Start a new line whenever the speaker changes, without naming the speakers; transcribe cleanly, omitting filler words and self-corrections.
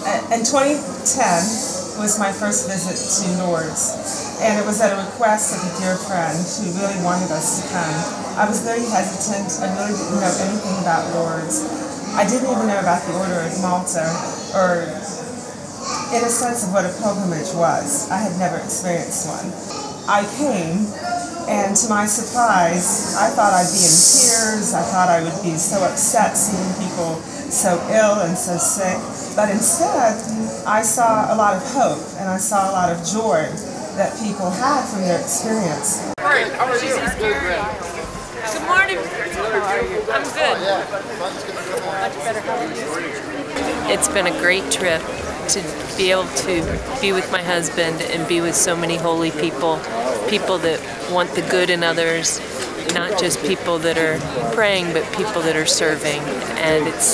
In 2010 was my first visit to Lourdes, and it was at a request of a dear friend who really wanted us to come. I was very hesitant. I really didn't know anything about Lourdes. I didn't even know about the Order of Malta, or in a sense of what a pilgrimage was. I had never experienced one. I came, and to my surprise, I thought I'd be in tears. I thought I would be so upset seeing people so ill and so sick. But instead, I saw a lot of hope, and I saw a lot of joy that people had from their experience.
Great. How are you?
Good morning. I'm good. Much better. How are you? It's been a great trip to be able to be with my husband and be with so many holy people, people that want the good in others, not just people that are praying, but people that are serving. And it's